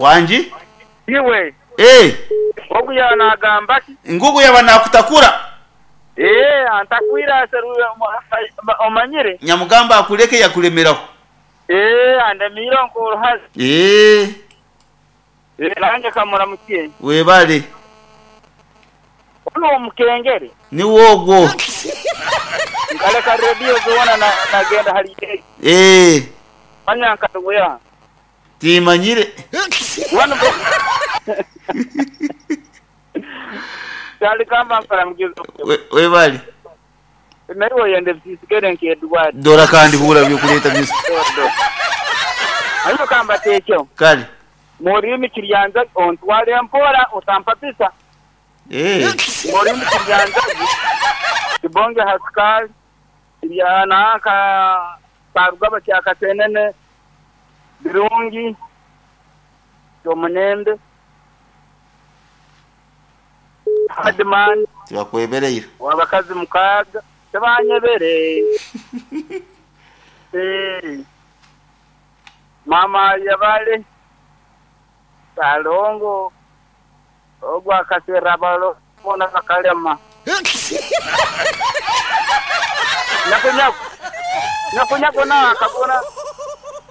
wanji iwe oguya nagamba ngugu yabanakutakura antakwira seru omanyire nyamugamba akuleke yakulemeraho andemira nkuru hazi nange kamura mukiye webale ono mukengere ni wogo ngale ka radio zona na genda hali panyanka tuya timanyire wana Dali kamba mpala mgizo webale Meriwo yende bisikere nke Edward dora kandi hura byo kuleta bisi ayo kamba tekyo kali morimi kiryanza ontwale mpora utampapisa morimi kiryanza kibonge haskal yana ka parugaba cyakatenene birungi domunende Adman yakwebereye wabakazi mukaga tabanyebere mama yabale salongo ogwa kasera balo mona bakalema nakunyako na kabona